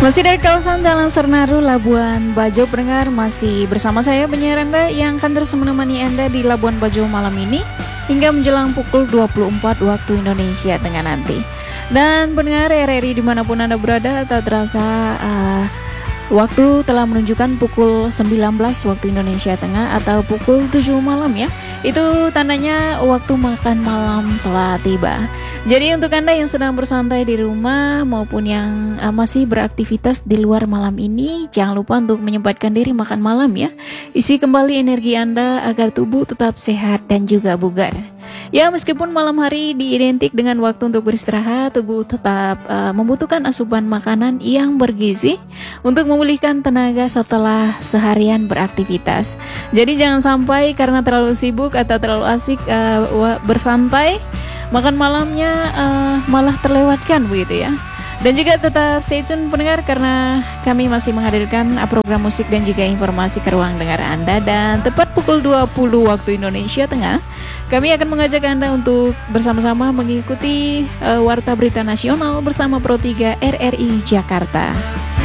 Masih dari kawasan Jalan Sernaru, Labuan Bajo, pendengar, masih bersama saya penyiar Anda yang akan terus menemani Anda di Labuan Bajo malam ini hingga menjelang pukul 24 waktu Indonesia Tengah nanti. Dan pendengar RRI dimanapun Anda berada, tak terasa waktu telah menunjukkan pukul 19 waktu Indonesia Tengah atau pukul 7 malam ya. Itu tandanya waktu makan malam telah tiba. Jadi untuk Anda yang sedang bersantai di rumah maupun yang masih beraktivitas di luar malam ini, jangan lupa untuk menyempatkan diri makan malam ya. Isi kembali energi Anda agar tubuh tetap sehat dan juga bugar. Ya, meskipun malam hari diidentik dengan waktu untuk beristirahat, tubuh tetap membutuhkan asupan makanan yang bergizi untuk memulihkan tenaga setelah seharian beraktivitas. Jadi jangan sampai karena terlalu sibuk atau terlalu asik bersantai, makan malamnya malah terlewatkan begitu ya. Dan juga tetap stay tune pendengar, karena kami masih menghadirkan program musik dan juga informasi ke ruang dengar Anda. Dan tepat pukul 20 waktu Indonesia Tengah, kami akan mengajak Anda untuk bersama-sama mengikuti Warta Berita Nasional bersama Pro 3 RRI Jakarta.